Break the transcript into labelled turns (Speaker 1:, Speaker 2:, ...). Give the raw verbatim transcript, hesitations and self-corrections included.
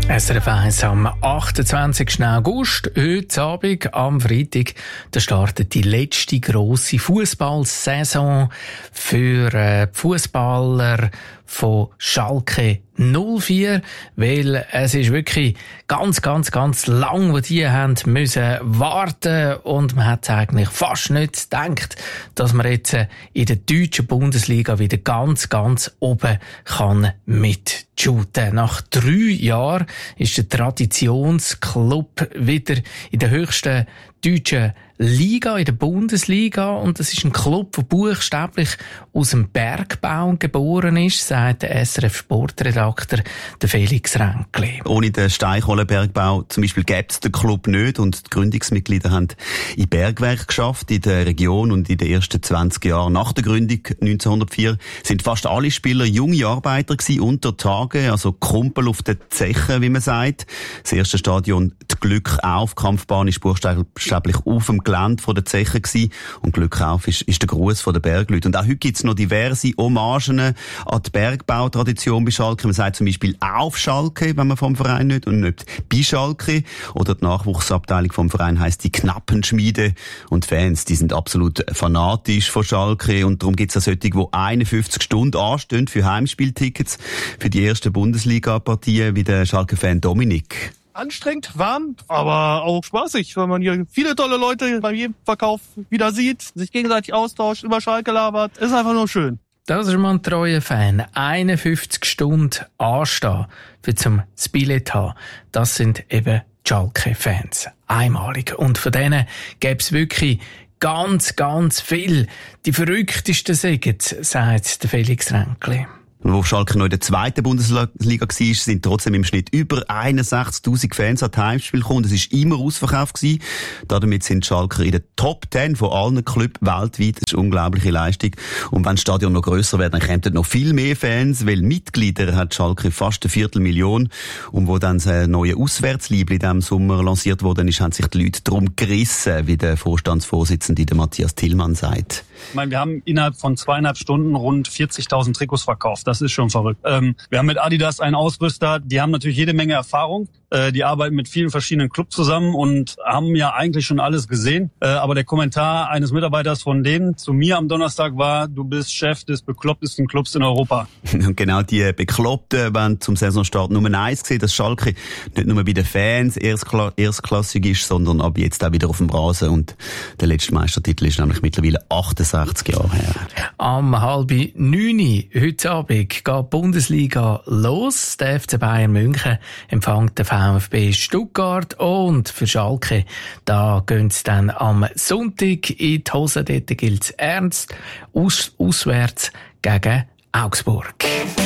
Speaker 1: S R F eins am achtundzwanzigsten August, heute Abend, am Freitag, da startet die letzte grosse Fußballsaison für äh, die Fußballer von Schalke null vier, weil es ist wirklich ganz, ganz, ganz lang, wo die haben müssen warten und man hat eigentlich fast nicht gedacht, dass man jetzt in der deutschen Bundesliga wieder ganz, ganz oben kann mitshooten. Nach drei Jahren ist der Traditionsclub wieder in der höchsten deutschen Liga, in der Bundesliga, und das ist ein Club, der buchstäblich aus dem Bergbau geboren ist, sagt der S R F-Sportredakteur Felix Ränkli.
Speaker 2: Ohne den Steinkohlenbergbau zum Beispiel gäbe es den Club nicht, und die Gründungsmitglieder haben in Bergwerk geschafft in der Region, und in den ersten zwanzig Jahren nach der Gründung neunzehnhundertvier sind fast alle Spieler junge Arbeiter gewesen, unter Tage, also Kumpel auf den Zechen, wie man sagt. Das erste Stadion, die Glück auf Kampfbahn, ist buchstäblich auf dem Gelände von der Zeche gewesen, und Glück auf ist, ist der Gruß von den Bergleuten. Und auch heute gibt es noch diverse Hommagen an die Bergbautradition bei Schalke. Man sagt zum Beispiel auf Schalke, wenn man vom Verein nicht, und nicht bei Schalke. Oder die Nachwuchsabteilung vom Verein heisst die Knappenschmiede. Und Fans, die sind absolut fanatisch von Schalke, und darum gibt es auch solche, die einundfünfzig Stunden anstehen für Heimspieltickets für die ersten Bundesliga-Partien, wie der Schalke-Fan Dominik.
Speaker 3: Anstrengend, warm, aber auch spaßig, weil man hier viele tolle Leute bei jedem Verkauf wieder sieht, sich gegenseitig austauscht, über Schalke labert. Ist einfach nur schön.
Speaker 1: Das ist mal ein treuer Fan. einundfünfzig Stunden anstehen für zum Billett haben. Das sind eben Schalke-Fans. Einmalig. Und von denen gäbe es wirklich ganz, ganz viel. Die verrücktesten sagen, sagt der Felix Ränkli.
Speaker 2: Wo Schalke noch in der zweiten Bundesliga war, sind trotzdem im Schnitt über einundsechzigtausend Fans an die Heimspiele gekommen. Das war immer ausverkauft gewesen. Damit sind Schalker in der Top zehn von allen Clubs weltweit. Das ist eine unglaubliche Leistung. Und wenn das Stadion noch grösser wird, dann kämen noch viel mehr Fans, weil Mitglieder hat Schalke fast eine Viertelmillion. Und wo dann das neue Auswärtsliebli in diesem Sommer lanciert worden ist, haben sich die Leute darum gerissen, wie der Vorstandsvorsitzende, der Matthias Tillmann, sagt.
Speaker 4: Ich meine, wir haben innerhalb von zweieinhalb Stunden rund vierzigtausend Trikots verkauft. Das ist schon verrückt. Ähm, wir haben mit Adidas einen Ausrüster, die haben natürlich jede Menge Erfahrung. Äh, die arbeiten mit vielen verschiedenen Clubs zusammen und haben ja eigentlich schon alles gesehen. Äh, aber der Kommentar eines Mitarbeiters von denen zu mir am Donnerstag war, du bist Chef des beklopptesten Clubs in Europa.
Speaker 2: Und genau die Bekloppten wollen zum Saisonstart Nummer eins sehen, dass Schalke nicht nur bei den Fans erstkla- erstklassig ist, sondern ab jetzt auch wieder auf dem Rasen. Und der letzte Meistertitel ist nämlich mittlerweile achtundsechzig Jahre her.
Speaker 1: Am halb neun heute Abend geht die Bundesliga los. Der F C Bayern München empfängt den VfB Stuttgart, und für Schalke, da gehen sie dann am Sonntag in die Hose. Dort gilt es ernst. Aus- auswärts gegen Augsburg.